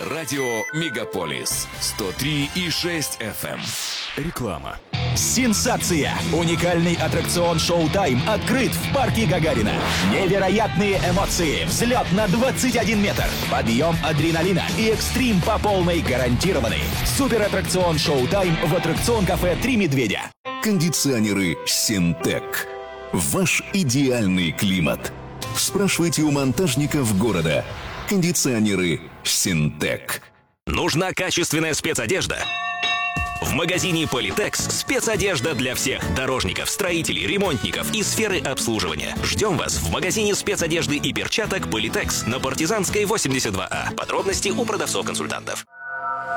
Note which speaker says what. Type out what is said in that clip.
Speaker 1: Радио Мегаполис 103,6 FM. Реклама.
Speaker 2: Сенсация! Уникальный аттракцион «Шоу-тайм» открыт в парке Гагарина. Невероятные эмоции, взлет на 21 метр, подъем адреналина и экстрим по полной гарантированы. Суператтракцион «Шоу-тайм» в аттракцион-кафе «Три медведя».
Speaker 3: Кондиционеры «Синтек». Ваш идеальный климат. Спрашивайте у монтажников города. Кондиционеры «Синтек».
Speaker 4: Нужна качественная спецодежда? В магазине Polytex спецодежда для всех дорожников, строителей, ремонтников и сферы обслуживания. Ждем вас в магазине спецодежды и перчаток Polytex на Партизанской 82А. Подробности у продавцов-консультантов.